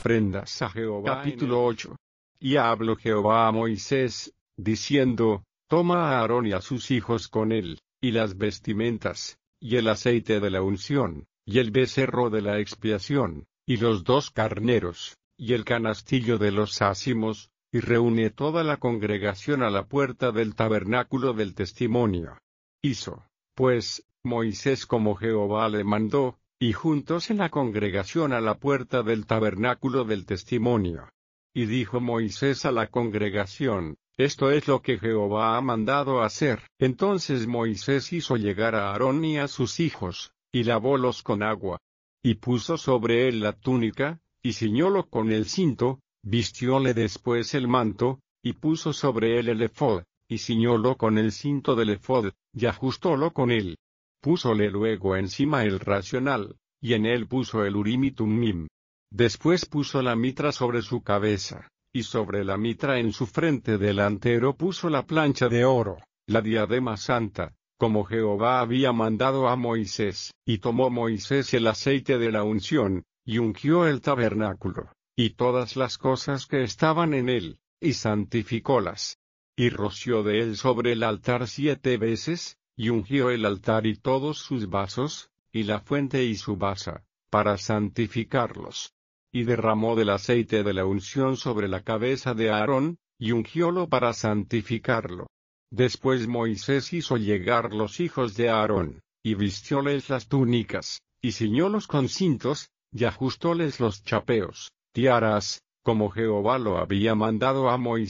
ofrendas a Jehová. Capítulo 8. Y habló Jehová a Moisés, diciendo, toma a Aarón y a sus hijos con él, y las vestimentas, y el aceite de la unción, y el becerro de la expiación, y los 2 carneros, y el canastillo de los ázimos, y reúne toda la congregación a la puerta del tabernáculo del testimonio. Hizo, pues, Moisés como Jehová le mandó, y juntóse la congregación a la puerta del tabernáculo del testimonio. Y dijo Moisés a la congregación, esto es lo que Jehová ha mandado hacer. Entonces Moisés hizo llegar a Aarón y a sus hijos, y lavólos con agua. Y puso sobre él la túnica, y ciñólo con el cinto, vistióle después el manto, y puso sobre él el ephod, y ciñólo con el cinto del ephod, y ajustólo con él. Púsole luego encima el racional, y en él puso el Urim y Tumim. Después puso la mitra sobre su cabeza, y sobre la mitra en su frente delantero puso la plancha de oro, la diadema santa, como Jehová había mandado a Moisés. Y tomó Moisés el aceite de la unción, y ungió el tabernáculo, y todas las cosas que estaban en él, y santificólas. Y roció de él sobre el altar 7 veces, y ungió el altar y todos sus vasos, y la fuente y su basa, para santificarlos. Y derramó del aceite de la unción sobre la cabeza de Aarón, y ungiólo para santificarlo. Después Moisés hizo llegar los hijos de Aarón, y vistióles las túnicas, y ciñólos con cintos, y ajustóles los chapeos, tiaras, como Jehová lo había mandado a Moisés.